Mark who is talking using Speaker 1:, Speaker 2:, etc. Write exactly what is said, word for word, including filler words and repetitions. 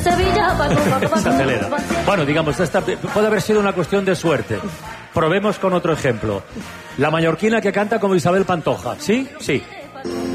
Speaker 1: Sevilla.
Speaker 2: Se acelera. Bueno, digamos, esta puede haber sido una cuestión de suerte. Probemos con otro ejemplo. La mallorquina que canta como Isabel Pantoja. ¿Sí? Sí.